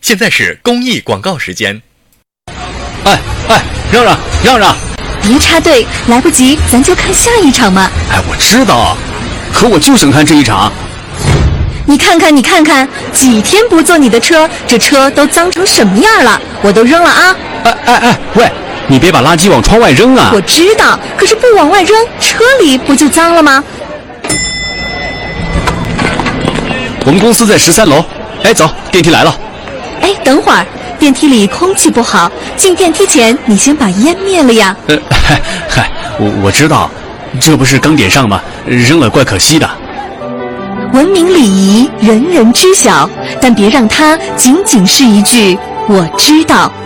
现在是公益广告时间。 哎，让让让让！ 别插队，来不及，咱就看下一场嘛。 哎，我知道，可我就想看这一场。 你看看，几天不坐你的车，这车都脏成什么样了？我都扔了啊！ 喂，你别把垃圾往窗外扔啊！ 我知道，可是不往外扔，车里不就脏了吗？ 我们公司在13楼。哎，走，电梯来了。 哎，等会儿，电梯里空气不好，进电梯前你先把烟灭了呀。 嗨，我知道，这不是刚点上吗？扔了怪可惜的。 文明礼仪，人人知晓，但别让它仅仅是一句“我知道”。